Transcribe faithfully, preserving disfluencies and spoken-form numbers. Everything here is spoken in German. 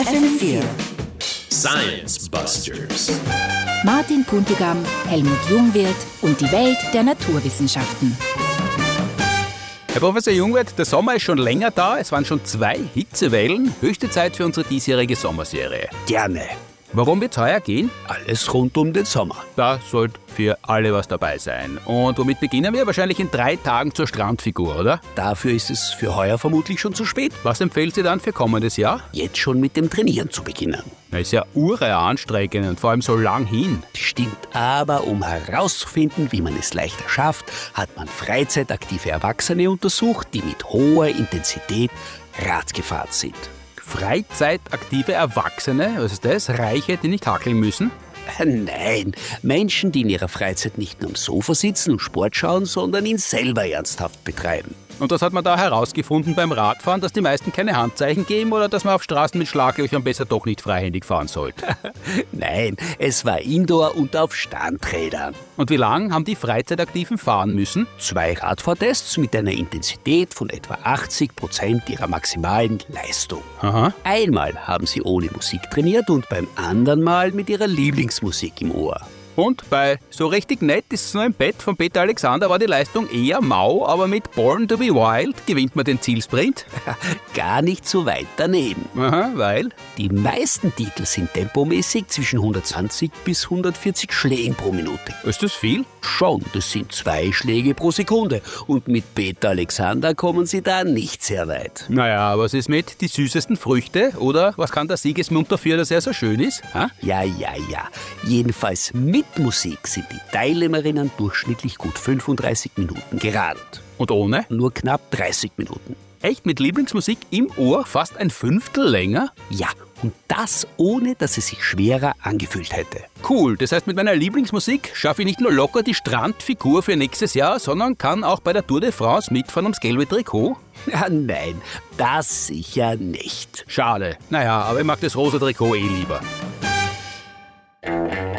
F M vier Science Busters. Martin Puntigam, Helmut Jungwirth und die Welt der Naturwissenschaften. Herr Professor Jungwirth, der Sommer ist schon länger da. Es waren schon zwei Hitzewellen. Höchste Zeit für unsere diesjährige Sommerserie. Gerne. Worum wird's heuer gehen? Alles rund um den Sommer. Da sollte für alle was dabei sein. Und womit beginnen wir? Wahrscheinlich in drei Tagen zur Strandfigur, oder? Dafür ist es für heuer vermutlich schon zu spät. Was empfehlen Sie dann für kommendes Jahr? Jetzt schon mit dem Trainieren zu beginnen. Das ist ja urre anstrengend und vor allem so lang hin. Stimmt, aber um herauszufinden, wie man es leichter schafft, hat man freizeitaktive Erwachsene untersucht, die mit hoher Intensität Rad gefahren sind. Freizeitaktive Erwachsene, was ist das? Reiche, die nicht hackeln müssen? Nein, Menschen, die in ihrer Freizeit nicht nur am Sofa sitzen und Sport schauen, sondern ihn selber ernsthaft betreiben. Und das hat man da herausgefunden beim Radfahren, dass die meisten keine Handzeichen geben oder dass man auf Straßen mit Schlaglöchern besser doch nicht freihändig fahren sollte? Nein, es war Indoor und auf Standrädern. Und wie lang haben die Freizeitaktiven fahren müssen? Zwei Radfahrtests mit einer Intensität von etwa achtzig Prozent ihrer maximalen Leistung. Aha. Einmal haben sie ohne Musik trainiert und beim anderen Mal mit ihrer Lieblingsmusik im Ohr. Und bei So richtig nett ist es nur im Bett von Peter Alexander war die Leistung eher mau, aber mit Born to be Wild gewinnt man den Zielsprint. Gar nicht so weit daneben. Aha, weil? Die meisten Titel sind tempomäßig zwischen hundertzwanzig bis hundertvierzig Schlägen pro Minute. Ist das viel? Schon, das sind zwei Schläge pro Sekunde. Und mit Peter Alexander kommen sie da nicht sehr weit. Naja, was ist mit die süßesten Früchte? Oder was kann der Siegesmund dafür, dass er so schön ist? Ha? Ja, ja, ja. Jedenfalls mit Musik sind die Teilnehmerinnen durchschnittlich gut fünfunddreißig Minuten geradelt. Und ohne? Nur knapp dreißig Minuten. Echt mit Lieblingsmusik im Ohr fast ein Fünftel länger? Ja, und das ohne, dass es sich schwerer angefühlt hätte. Cool, das heißt, mit meiner Lieblingsmusik schaffe ich nicht nur locker die Strandfigur für nächstes Jahr, sondern kann auch bei der Tour de France mitfahren ums gelbe Trikot? Ja, nein, das sicher nicht. Schade. Naja, aber ich mag das rosa Trikot eh lieber.